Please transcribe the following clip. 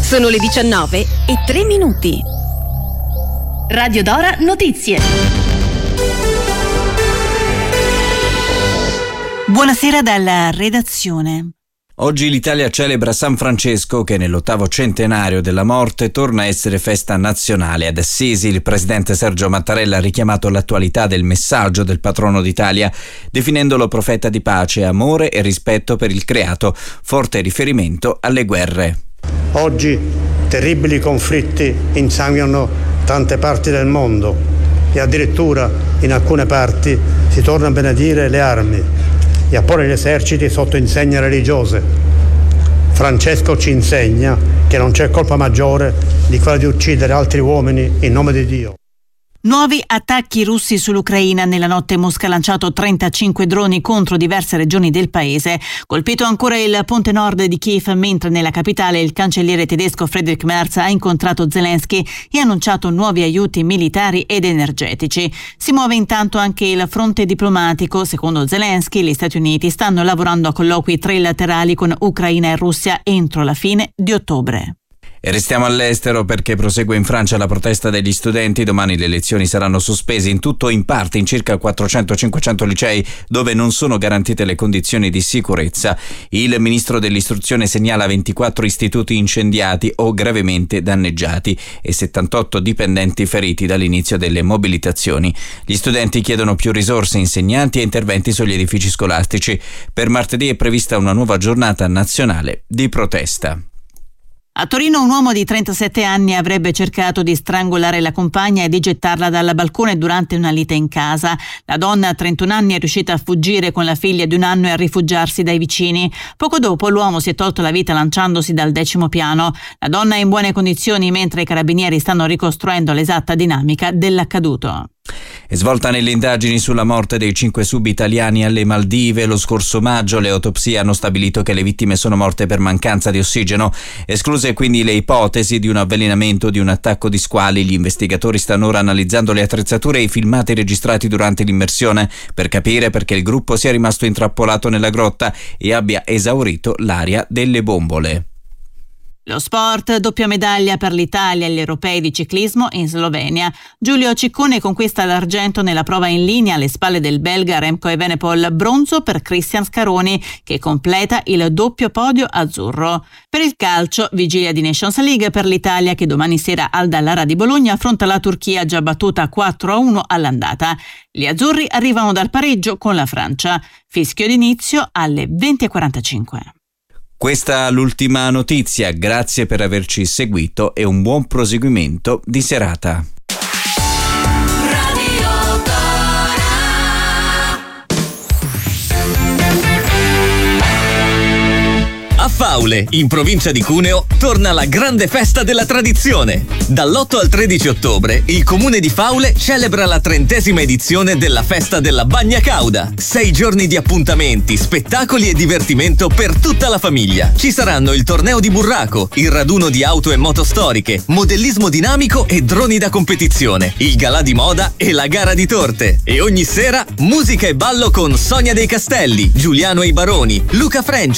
Sono le 19:03. Radio Dora Notizie. Buonasera dalla redazione. Oggi l'Italia celebra San Francesco che nell'8° centenario della morte torna a essere festa nazionale. Ad Assisi il presidente Sergio Mattarella ha richiamato l'attualità del messaggio del patrono d'Italia, definendolo profeta di pace, amore e rispetto per il creato, forte riferimento alle guerre. Oggi terribili conflitti insanguinano tante parti del mondo e addirittura in alcune parti si torna a benedire le armi e a porre gli eserciti sotto insegne religiose. Francesco ci insegna che non c'è colpa maggiore di quella di uccidere altri uomini in nome di Dio. Nuovi attacchi russi sull'Ucraina. Nella notte Mosca ha lanciato 35 droni contro diverse regioni del paese. Colpito ancora il ponte nord di Kiev, mentre nella capitale il cancelliere tedesco Friedrich Merz ha incontrato Zelensky e ha annunciato nuovi aiuti militari ed energetici. Si muove intanto anche il fronte diplomatico. Secondo Zelensky, gli Stati Uniti stanno lavorando a colloqui trilaterali con Ucraina e Russia entro la fine di ottobre. E restiamo all'estero perché prosegue in Francia la protesta degli studenti. Domani le lezioni saranno sospese in tutto o in parte in circa 400-500 licei dove non sono garantite le condizioni di sicurezza. Il ministro dell'istruzione segnala 24 istituti incendiati o gravemente danneggiati e 78 dipendenti feriti dall'inizio delle mobilitazioni. Gli studenti chiedono più risorse, insegnanti e interventi sugli edifici scolastici. Per martedì è prevista una nuova giornata nazionale di protesta. A Torino un uomo di 37 anni avrebbe cercato di strangolare la compagna e di gettarla dal balcone durante una lite in casa. La donna a 31 anni è riuscita a fuggire con la figlia di 1 anno e a rifugiarsi dai vicini. Poco dopo l'uomo si è tolto la vita lanciandosi dal 10° piano. La donna è in buone condizioni mentre i carabinieri stanno ricostruendo l'esatta dinamica dell'accaduto. È svolta nelle indagini sulla morte dei 5 sub-italiani alle Maldive. Lo scorso maggio le autopsie hanno stabilito che le vittime sono morte per mancanza di ossigeno. Escluse quindi le ipotesi di un avvelenamento o di un attacco di squali. Gli investigatori stanno ora analizzando le attrezzature e i filmati registrati durante l'immersione per capire perché il gruppo sia rimasto intrappolato nella grotta e abbia esaurito l'aria delle bombole. Lo sport, doppia medaglia per l'Italia agli europei di ciclismo in Slovenia. Giulio Ciccone conquista l'argento nella prova in linea alle spalle del belga Remco Evenepoel, bronzo per Cristian Scaroni che completa il doppio podio azzurro. Per il calcio, vigilia di Nations League per l'Italia che domani sera al Dallara di Bologna affronta la Turchia già battuta 4-1 all'andata. Gli azzurri arrivano dal pareggio con la Francia. Fischio d'inizio alle 20:45. Questa è l'ultima notizia, grazie per averci seguito e un buon proseguimento di serata. A Faule, in provincia di Cuneo, torna la grande festa della tradizione. Dall'8 al 13 ottobre, il comune di Faule celebra la 30ª edizione della festa della Bagna Cauda. 6 giorni di appuntamenti, spettacoli e divertimento per tutta la famiglia. Ci saranno il torneo di burraco, il raduno di auto e moto storiche, modellismo dinamico e droni da competizione, il galà di moda e la gara di torte. E ogni sera musica e ballo con Sonia dei Castelli, Giuliano e i Baroni, Luca French,